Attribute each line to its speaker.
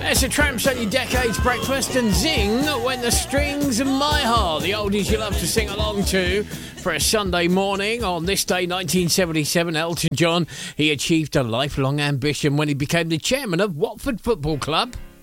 Speaker 1: It's a Tramps on your Decades Breakfast, and zing went the strings of My Heart, the oldies you love to sing along to for a Sunday morning. On this day, 1977, Elton John, he achieved a lifelong ambition when he became the chairman of Watford Football Club.